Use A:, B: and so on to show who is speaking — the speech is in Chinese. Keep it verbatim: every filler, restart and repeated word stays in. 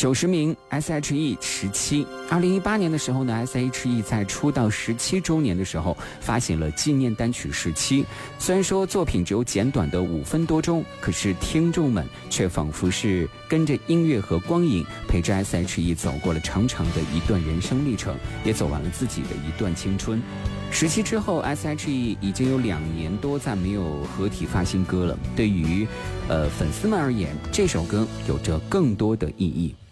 A: 九十名 S H E 十七。二零一八年的时候呢 ，S H E 在出道十七周年的时候发行了纪念单曲十七。虽然说作品只有简短的五分多钟，可是听众们却仿佛是跟着音乐和光影，陪着 S H E 走过了长长的一段人生历程，也走完了自己的一段青春。十七之后 ，S H E 已经有两年多再没有合体发新歌了。对于呃粉丝们而言，这首歌有着更多的意义。